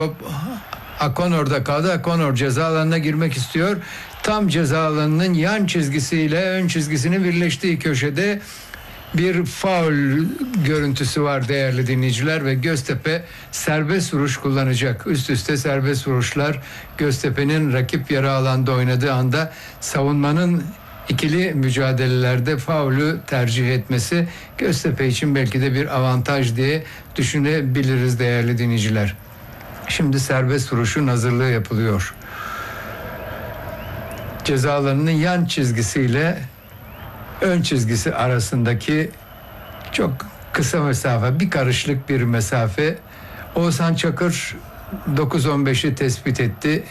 Top Akonor'da kaldı. Akonor ceza alanına girmek istiyor. Tam ceza alanının yan çizgisiyle ön çizgisinin birleştiği köşede bir faul görüntüsü var değerli dinleyiciler ve Göztepe serbest vuruş kullanacak. Üst üste serbest vuruşlar. Göztepe'nin rakip yarı alanda oynadığı anda savunmanın ikili mücadelelerde faulü tercih etmesi Göztepe için belki de bir avantaj diye düşünebiliriz değerli dinleyiciler. Şimdi serbest vuruşun hazırlığı yapılıyor. Ceza alanının yan çizgisiyle ön çizgisi arasındaki çok kısa mesafe, bir karışlık bir mesafe. Oğuzhan Çakır 9-15'i tespit etti.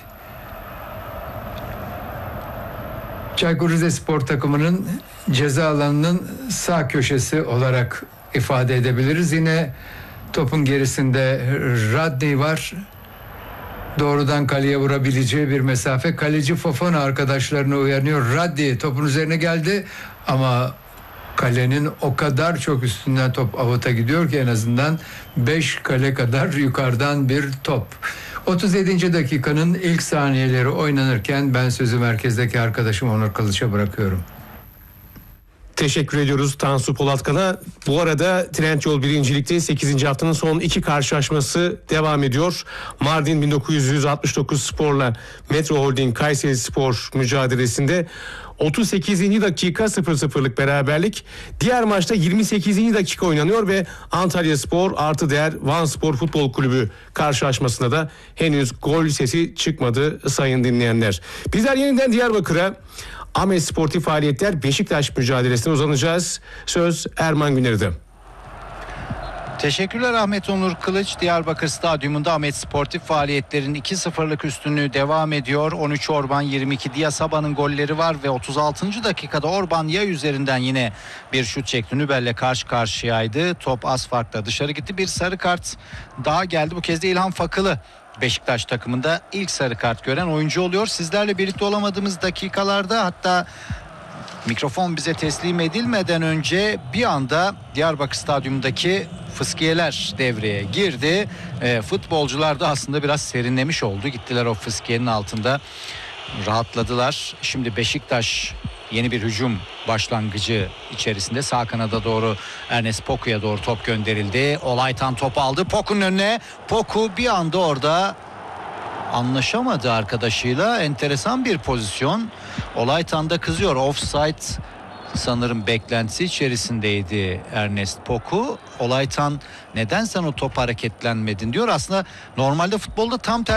Çaykur Rizespor takımının ceza alanının sağ köşesi olarak ifade edebiliriz. Yine topun gerisinde Radney var. Doğrudan kaleye vurabileceği bir mesafe. Kaleci Fofana arkadaşlarını uyanıyor. Radney topun üzerine geldi ama kalenin o kadar çok üstünden top avuta gidiyor ki en azından 5 kale kadar yukarıdan bir top. 37. dakikanın ilk saniyeleri oynanırken ben sözü merkezdeki arkadaşım Onur Kılıç'a bırakıyorum. Teşekkür ediyoruz Tansu Polatkan'a. Bu arada Trendyol 1. Lig'de 8. haftanın son 2 karşılaşması devam ediyor. Mardin 1969 Spor'la Metro Holding Kayseri Spor mücadelesinde 38. dakika 0-0'lık beraberlik. Diğer maçta 28. dakika oynanıyor ve Antalya Spor artı değer Van Spor Futbol Kulübü karşılaşmasında da henüz gol sesi çıkmadı sayın dinleyenler. Bizler yeniden Diyarbakır'a Ahmet Sportif Faaliyetler Beşiktaş mücadelesine uzanacağız. Söz Erman Güner'de. Teşekkürler Ahmet Onur Kılıç. Diyarbakır Stadyumunda Ahmet Sportif Faaliyetlerin 2-0'lık üstünlüğü devam ediyor. 13 Orban, 22 Diasaba'nın golleri var ve 36. dakikada Orban ya üzerinden yine bir şut çekti. Nübel'le karşı karşıyaydı. Top az farkla dışarı gitti. Bir sarı kart daha geldi. Bu kez de İlhan Fakılı Beşiktaş takımında ilk sarı kart gören oyuncu oluyor. Sizlerle birlikte olamadığımız dakikalarda, hatta mikrofon bize teslim edilmeden önce bir anda Diyarbakır Stadyumundaki fıskiyeler devreye girdi. Futbolcular da aslında biraz serinlemiş oldu. Gittiler o fıskiyenin altında, rahatladılar. Şimdi Beşiktaş yeni bir hücum başlangıcı içerisinde. Sağ kanada doğru Ernest Poku'ya doğru top gönderildi. Olaytan top aldı Poku'nun önüne. Poku bir anda orada anlaşamadı arkadaşıyla. Enteresan bir pozisyon. Olaytan da kızıyor. Offside sanırım beklentisi içerisindeydi Ernest Poku. Olaytan neden sen o top hareketlenmedin diyor. Aslında normalde futbolda tam tersi.